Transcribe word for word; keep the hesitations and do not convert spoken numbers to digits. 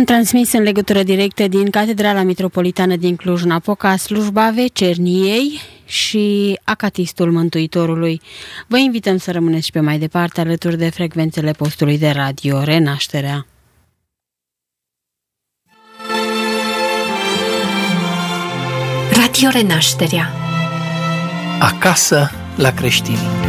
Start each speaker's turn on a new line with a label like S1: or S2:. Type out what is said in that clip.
S1: transmis în legătură directă din Catedrala Mitropolitană din Cluj-Napoca slujba Vecerniei și Acatistul Mântuitorului. Vă invităm să rămâneți și pe mai departe alături de frecvențele postului de radio Renașterea.
S2: Radio Renașterea.
S3: Acasă la creștini.